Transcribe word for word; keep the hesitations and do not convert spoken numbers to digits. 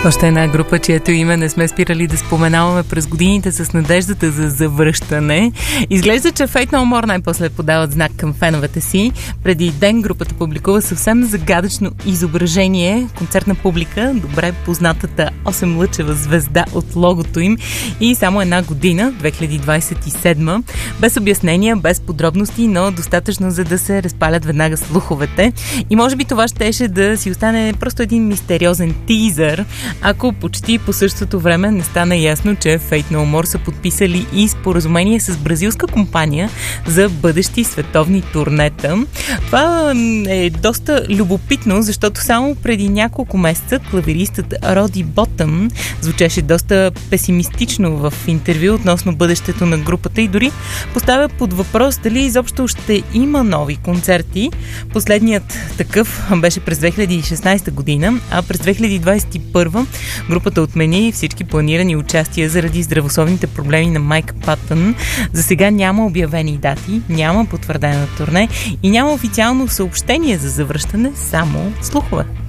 Още една група, чието име не сме спирали да споменаваме през годините с надеждата за завръщане. Изглежда, че Faith No More най-после подават знак към феновете си. Преди ден групата публикува съвсем загадъчно изображение, концертна публика, добре познатата осемлъчева звезда от логото им и само една година, две хиляди двадесет и седма, без обяснения, без подробности, но достатъчно за да се разпалят веднага слуховете. И може би това щеше да си остане просто един мистериозен тизър, ако почти по същото време не стана ясно, че Faith No More са подписали и споразумение с бразилска компания за бъдещи световни турнета. Това е доста любопитно, защото само преди няколко месеца клавиристът Роди Ботъм звучеше доста песимистично в интервю относно бъдещето на групата и дори поставя под въпрос дали изобщо ще има нови концерти. Последният такъв беше през две хиляди и шестнадесета година, а през две хиляди двадесет и първа групата отмени всички планирани участия заради здравословните проблеми на Майк Патън. За сега няма обявени дати, няма потвърдено турне и няма официално съобщение за завръщане, само слухове.